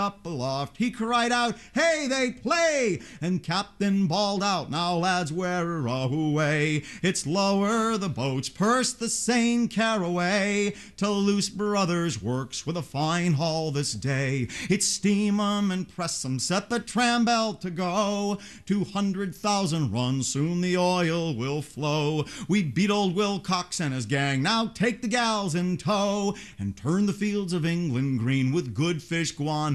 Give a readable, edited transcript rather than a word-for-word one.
up aloft, he cried out, "Hey, they play!" And Captain bawled out, "Now, lads, we're away. It's lower the boats, purse the St. Caraway, till Loose Brothers works with a fine haul this day. It's steam 'em and press 'em, set the tram bell to go. 200,000 runs, soon the oil will flow. We beat old Wilcox and his gang, now take the gals in tow, and turn the fields of England green with good fish guan.